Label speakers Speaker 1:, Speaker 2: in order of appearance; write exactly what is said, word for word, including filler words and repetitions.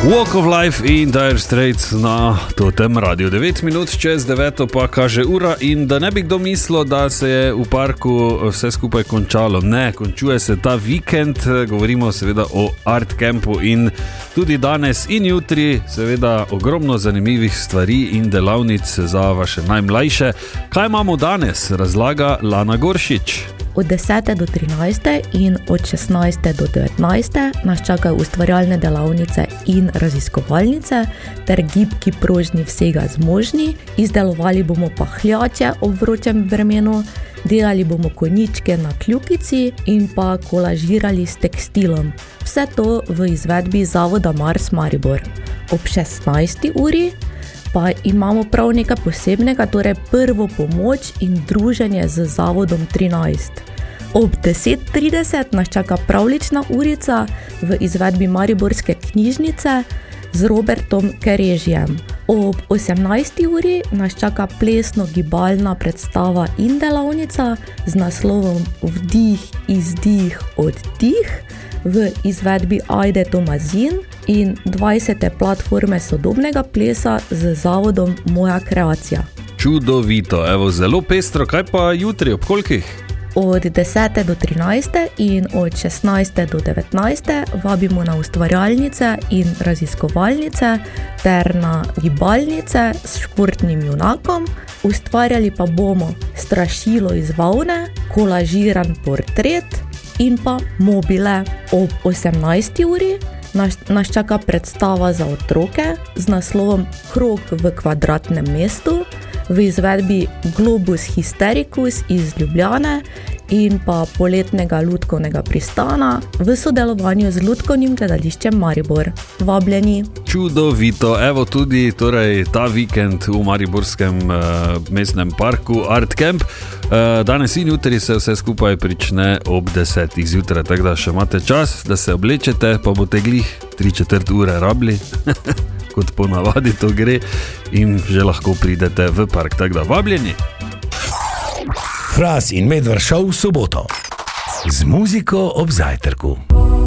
Speaker 1: Walk of Life in Dire Straits na Totem Radio. devet minut čez deveto pa kaže ura in da ne bi kdo mislil, da se je v parku vse skupaj končalo. Ne, končuje se ta vikend, govorimo seveda o Art Campu in tudi danes in jutri seveda ogromno zanimivih stvari in delavnic za vaše najmlajše. Kaj imamo danes, razlaga Lana Goršič.
Speaker 2: Od desete do trinajste in od šestnajste do devetnajste nas čakajo ustvarjalne delavnice in raziskovalnice ter gibki prožni vsega zmožni. Izdelovali bomo pahljače ob vročem vremenu, delali bomo konjičke na kljukici in pa kolažirali s tekstilom. Vse to v izvedbi Zavoda Mars Maribor. Ob šestnajsti uri pa imamo prav nekaj posebnega, torej prvo pomoč in druženje z Zavodom trinajst. Ob deset trideset nas čaka pravlična urica v izvedbi Mariborske knjižnice z Robertom Kerežijem. Ob osemnajsti uri nas čaka plesno-gibalna predstava in delavnica z naslovom Vdih, izdih, oddih v izvedbi Ajde Tomazin in dvajsete platforme sodobnega plesa z Zavodom Moja kreacija.
Speaker 1: Čudovito, evo, zelo pestro. Kaj pa jutri, ob kolikih?
Speaker 2: Od desete do trinajste in od šestnajste do devetnajste vabimo na ustvarjalnice in raziskovalnice ter na gibalnice s športnim junakom. Ustvarjali pa bomo strašilo iz volne, kolažiran portret in pa mobile. Ob osemnajsti uri nas, nas čaka predstava za otroke z naslovom Krog v kvadratnem mestu v izvedbi Globus Hystericus iz Ljubljane in pa poletnega lutkovnega pristana v sodelovanju z Lutkovnim gledališčem Maribor. Vabljeni!
Speaker 1: Čudovito, evo tudi torej, ta vikend v Mariborskem uh, mestnem parku Art Camp. Uh, danes in jutri se vse skupaj prične ob desetih zjutraj, tako da še imate čas, da se oblečete, pa boste glih tri četrt ure rabili. Kot ponavadi to gre in že lahko pridete v park, tako da vabljeni.
Speaker 3: Fras in Medvard šov v soboto z muziko ob zajtrku.